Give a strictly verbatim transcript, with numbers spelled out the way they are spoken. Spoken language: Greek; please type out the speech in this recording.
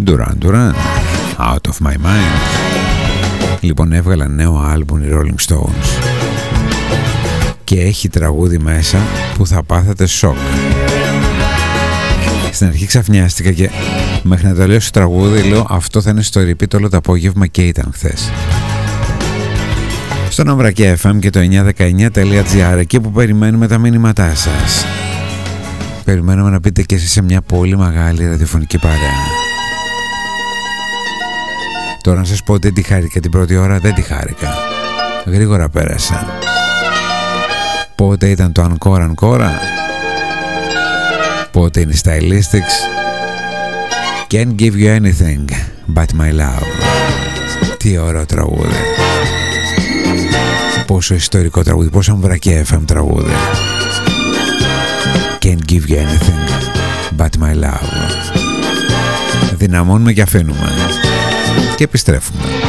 Duran Duran, Out of My Mind. Λοιπόν, έβγαλαν νέο άλμπουμ οι Rolling Stones και έχει τραγούδι μέσα που θα πάθετε σοκ. Στην αρχή ξαφνιάστηκα και μέχρι να τελειώσει το τραγούδι λέω αυτό θα είναι στο repeat όλο το απόγευμα και ήταν χθες. Στον Αμβρακέ εφ εμ και το εννιακόσια δεκαεννιά τελεία τζι άρ, εκεί που περιμένουμε τα μήνυματά σας. Περιμένουμε να πείτε και εσείς σε μια πολύ μεγάλη ραδιοφωνική παρέα. Τώρα να σας πω ότι δεν τη χάρηκα την πρώτη ώρα, δεν τη χάρηκα. Γρήγορα πέρασα. Πότε ήταν το Encore Encore, πότε είναι Stylistics. Can't give you anything but my love. Τι ωραίο τραγούδι. Πόσο ιστορικό τραγούδι, πόσο Αμβρακέ εφ εμ τραγούδι. Can't give you anything but my love. Δυναμώνουμε και αφήνουμε. Και επιστρέφουμε.